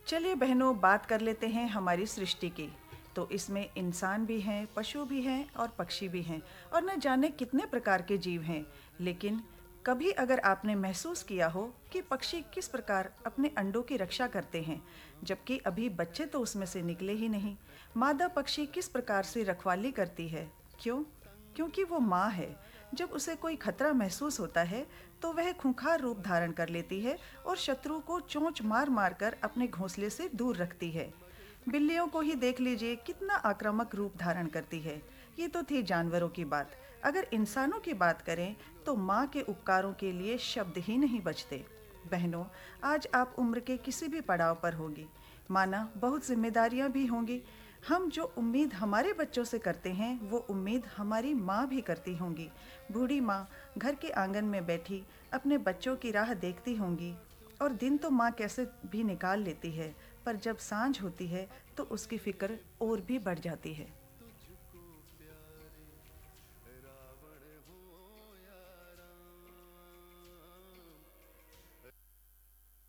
चलिए बहनों, बात कर लेते हैं हमारी सृष्टि की। तो इसमें इंसान भी हैं, पशु भी हैं और पक्षी भी हैं और न जाने कितने प्रकार के जीव हैं। लेकिन कभी अगर आपने महसूस किया हो कि पक्षी किस प्रकार अपने अंडों की रक्षा करते हैं, जबकि अभी बच्चे तो उसमें से निकले ही नहीं। मादा पक्षी किस प्रकार से रखवाली करती है। क्यों? क्योंकि वो माँ है। जब उसे कोई खतरा महसूस होता है तो वह खूंखार रूप धारण कर लेती है और शत्रु को चोंच मार मार कर अपने घोंसले से दूर रखती है। बिल्लियों को ही देख लीजिए, कितना आक्रामक रूप धारण करती है। ये तो थी जानवरों की बात। अगर इंसानों की बात करें तो माँ के उपकारों के लिए शब्द ही नहीं बचते। बहनों, आज आप उम्र के किसी भी पड़ाव पर होगी, माना बहुत जिम्मेदारियां भी होंगी। हम जो उम्मीद हमारे बच्चों से करते हैं वो उम्मीद हमारी माँ भी करती होंगी। बूढ़ी माँ घर के आंगन में बैठी अपने बच्चों की राह देखती होंगी और दिन तो माँ कैसे भी निकाल लेती है, पर जब सांझ होती है तो उसकी फिक्र और भी बढ़ जाती है।